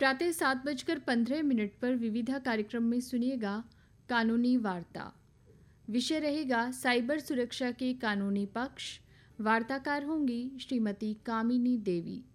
प्रातः 7:15 पर विविधा कार्यक्रम में सुनिएगा कानूनी वार्ता। विषय रहेगा साइबर सुरक्षा के कानूनी पक्ष। वार्ताकार होंगी श्रीमती कामिनी देवी।